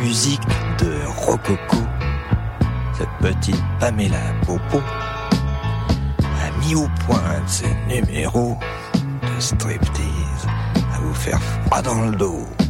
musique de Rococo, cette petite Pamela Popo a mis au point ses numéros de striptease à vous faire froid dans le dos.